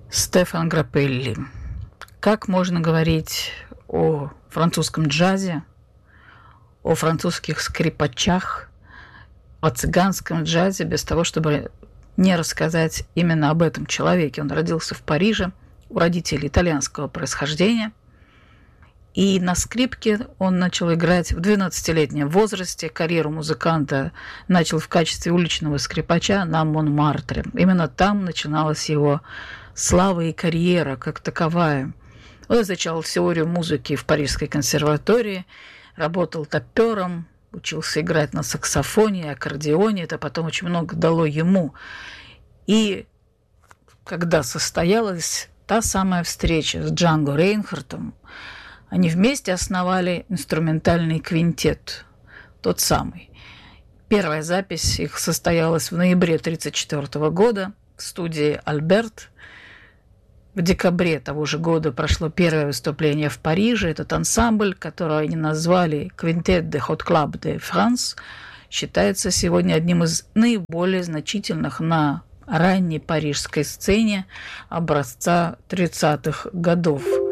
Стефан Граппелли. Как можно говорить о французском джазе, о французских скрипачах, о цыганском джазе без того, чтобы не рассказать именно об этом человеке? Он родился в Париже, у родителей итальянского происхождения. И на скрипке он начал играть в 12-летнем возрасте. Карьеру музыканта начал в качестве уличного скрипача на Монмартре. Именно там начиналась его слава и карьера как таковая. Он изучал теорию музыки в Парижской консерватории, работал топером, учился играть на саксофоне, аккордеоне. Это потом очень много дало ему. И когда состоялась та самая встреча с Джанго Рейнхартом, они вместе основали инструментальный квинтет, тот самый. Первая запись их состоялась в ноябре 1934 года в студии «Альберт». В декабре того же года прошло первое выступление в Париже. Этот ансамбль, который они назвали «Quintet de Hot Club de France», считается сегодня одним из наиболее значительных на ранней парижской сцене образца 30-х годов.